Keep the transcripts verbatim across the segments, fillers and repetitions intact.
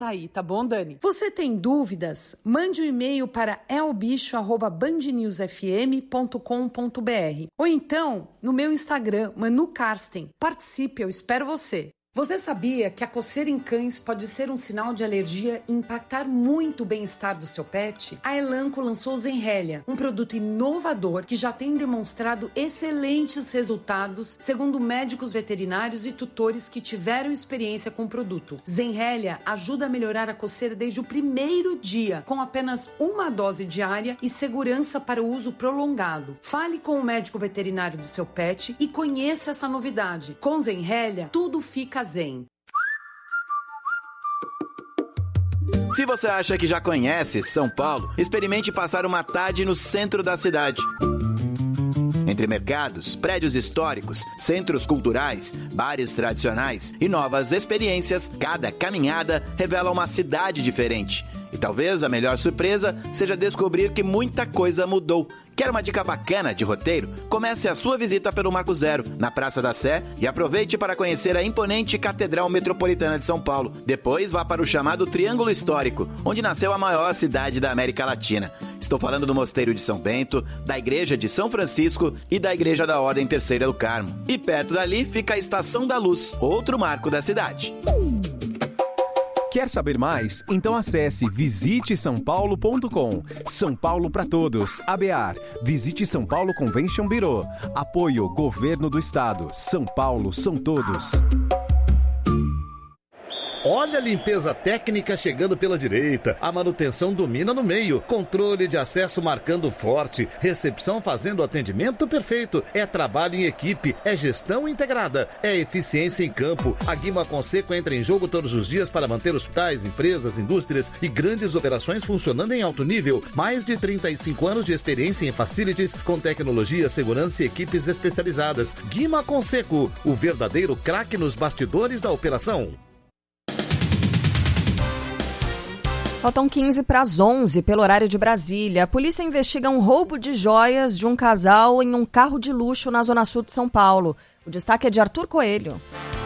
Tá aí, tá bom, Dani? Você tem dúvidas? Mande um e-mail para elbicho arroba band news f m ponto com ponto b r ou então no meu Instagram, Manu Karsten. Participe, eu espero você. Você sabia que a coceira em cães pode ser um sinal de alergia e impactar muito o bem-estar do seu pet? A Elanco lançou o Zenrelia, um produto inovador que já tem demonstrado excelentes resultados, segundo médicos veterinários e tutores que tiveram experiência com o produto. Zenrelia ajuda a melhorar a coceira desde o primeiro dia, com apenas uma dose diária e segurança para o uso prolongado. Fale com o médico veterinário do seu pet e conheça essa novidade. Com Zenrelia, tudo fica zen. Se você acha que já conhece São Paulo, experimente passar uma tarde no centro da cidade. Entre mercados, prédios históricos, centros culturais, bares tradicionais e novas experiências, cada caminhada revela uma cidade diferente. E talvez a melhor surpresa seja descobrir que muita coisa mudou. Quer uma dica bacana de roteiro? Comece a sua visita pelo Marco Zero, na Praça da Sé, e aproveite para conhecer a imponente Catedral Metropolitana de São Paulo. Depois vá para o chamado Triângulo Histórico, onde nasceu a maior cidade da América Latina. Estou falando do Mosteiro de São Bento, da Igreja de São Francisco e da Igreja da Ordem Terceira do Carmo. E perto dali fica a Estação da Luz, outro marco da cidade. Quer saber mais? Então acesse visite são paulo ponto com. São Paulo para todos. A B A R. Visite São Paulo Convention Bureau. Apoio Governo do Estado. São Paulo são todos. Olha a limpeza técnica chegando pela direita, a manutenção domina no meio, controle de acesso marcando forte, recepção fazendo atendimento perfeito, é trabalho em equipe, é gestão integrada, é eficiência em campo. A Guima Conceco entra em jogo todos os dias para manter hospitais, empresas, indústrias e grandes operações funcionando em alto nível. Mais de trinta e cinco anos de experiência em facilities, com tecnologia, segurança e equipes especializadas. Guima Conceco, o verdadeiro craque nos bastidores da operação. Faltam quinze para as onze, pelo horário de Brasília. A polícia investiga um roubo de joias de um casal em um carro de luxo na zona sul de São Paulo. O destaque é de Arthur Coelho.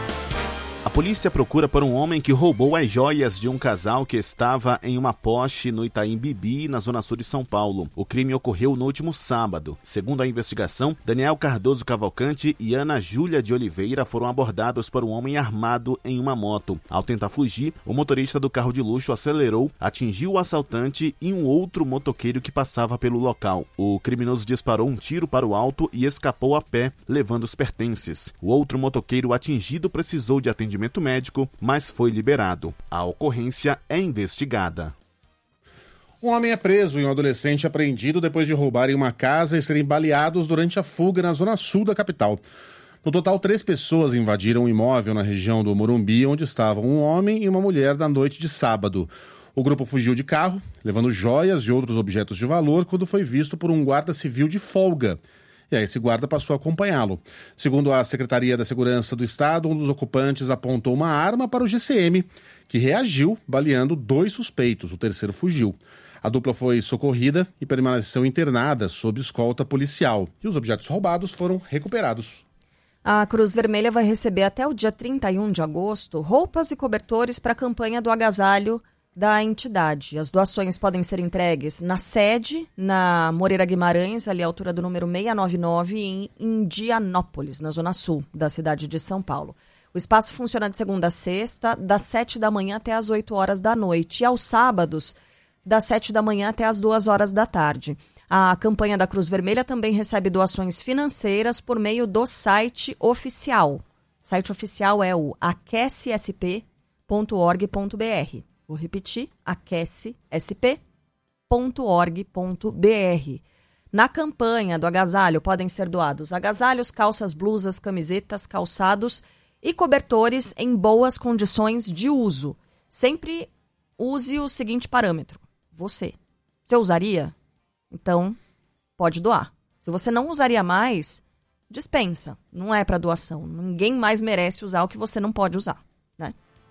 A polícia procura por um homem que roubou as joias de um casal que estava em uma Porsche no Itaim Bibi, na zona sul de São Paulo. O crime ocorreu no último sábado. Segundo a investigação, Daniel Cardoso Cavalcante e Ana Júlia de Oliveira foram abordados por um homem armado em uma moto. Ao tentar fugir, o motorista do carro de luxo acelerou, atingiu o assaltante e um outro motoqueiro que passava pelo local. O criminoso disparou um tiro para o alto e escapou a pé, levando os pertences. O outro motoqueiro atingido precisou de atendimento médico, mas foi liberado. A ocorrência é investigada. Um homem é preso e um adolescente apreendido depois de roubarem uma casa e serem baleados durante a fuga na zona sul da capital. No total, três pessoas invadiram um imóvel na região do Morumbi, onde estavam um homem e uma mulher na noite de sábado. O grupo fugiu de carro, levando joias e outros objetos de valor, quando foi visto por um guarda civil de folga. E aí esse guarda passou a acompanhá-lo. Segundo a Secretaria da Segurança do Estado, um dos ocupantes apontou uma arma para o G C M, que reagiu, baleando dois suspeitos. O terceiro fugiu. A dupla foi socorrida e permaneceu internada sob escolta policial. E os objetos roubados foram recuperados. A Cruz Vermelha vai receber até o dia trinta e um de agosto roupas e cobertores para a campanha do agasalho da entidade. As doações podem ser entregues na sede, na Moreira Guimarães, ali à altura do número seiscentos e noventa e nove, em Indianópolis, na zona sul da cidade de São Paulo. O espaço funciona de segunda a sexta, das sete da manhã até as oito horas da noite, e aos sábados, das sete da manhã até as duas horas da tarde. A campanha da Cruz Vermelha também recebe doações financeiras por meio do site oficial. O site oficial é o aquece s p ponto org ponto b r. Vou repetir, aquece s p ponto org ponto b r. Na campanha do agasalho podem ser doados agasalhos, calças, blusas, camisetas, calçados e cobertores em boas condições de uso. Sempre use o seguinte parâmetro. Você. Você usaria? Então, pode doar. Se você não usaria mais, dispensa. Não é para doação. Ninguém mais merece usar o que você não pode usar, né?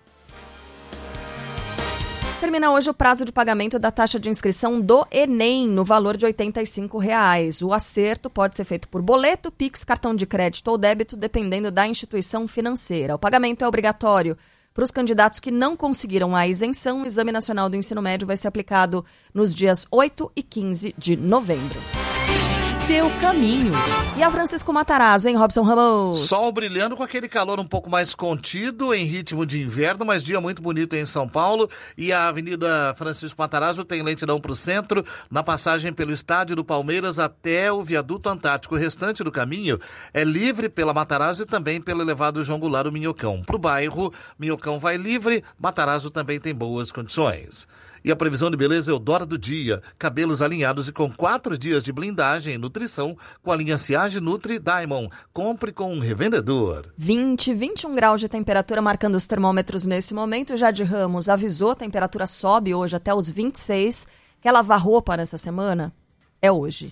Termina hoje o prazo de pagamento da taxa de inscrição do Enem, no valor de oitenta e cinco reais. O acerto pode ser feito por boleto, Pix, cartão de crédito ou débito, dependendo da instituição financeira. O pagamento é obrigatório Para os candidatos que não conseguiram a isenção, o Exame Nacional do Ensino Médio vai ser aplicado nos dias oito e quinze de novembro. Seu caminho. E a Francisco Matarazzo, hein, Robson Ramos? Sol brilhando com aquele calor um pouco mais contido, em ritmo de inverno, mas dia muito bonito em São Paulo. E a Avenida Francisco Matarazzo tem lentidão para o centro, na passagem pelo estádio do Palmeiras até o viaduto Antártico. O restante do caminho é livre pela Matarazzo e também pelo elevado João Goulart, o Minhocão. Para o bairro, Minhocão vai livre, Matarazzo também tem boas condições. E a previsão de beleza Eudora do dia. Cabelos alinhados e com quatro dias de blindagem e nutrição com a linha Ciage Nutri Diamond. Compre com um revendedor. vinte, vinte e um graus de temperatura marcando os termômetros nesse momento. Jade Ramos avisou, a temperatura sobe hoje até os vinte e seis. Quer lavar roupa nessa semana? É hoje.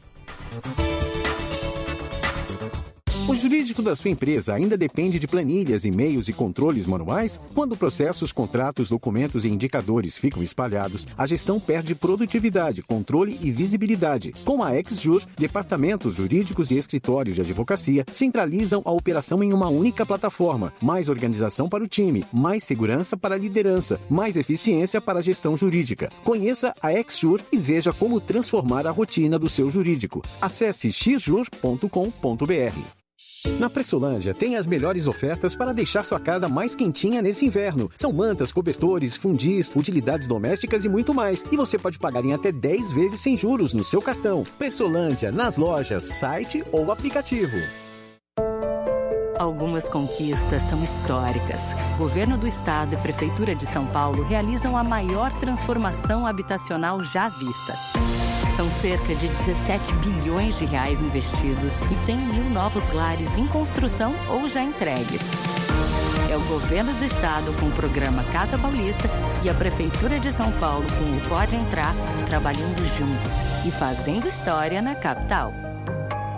O jurídico da sua empresa ainda depende de planilhas, e-mails e controles manuais? Quando processos, contratos, documentos e indicadores ficam espalhados, a gestão perde produtividade, controle e visibilidade. Com a Exjur, departamentos jurídicos e escritórios de advocacia centralizam a operação em uma única plataforma. Mais organização para o time, mais segurança para a liderança, mais eficiência para a gestão jurídica. Conheça a Exjur e veja como transformar a rotina do seu jurídico. Acesse x jur ponto com ponto b r. Na Pressolândia tem as melhores ofertas para deixar sua casa mais quentinha nesse inverno. São mantas, cobertores, fundis, utilidades domésticas e muito mais. E você pode pagar em até dez vezes sem juros no seu cartão. Pressolândia, nas lojas, site ou aplicativo. Algumas conquistas são históricas. Governo do Estado e Prefeitura de São Paulo realizam a maior transformação habitacional já vista. São cerca de dezessete bilhões de reais investidos e cem mil novos lares em construção ou já entregues. É o Governo do Estado com o programa Casa Paulista e a Prefeitura de São Paulo com o Pode Entrar, trabalhando juntos e fazendo história na capital.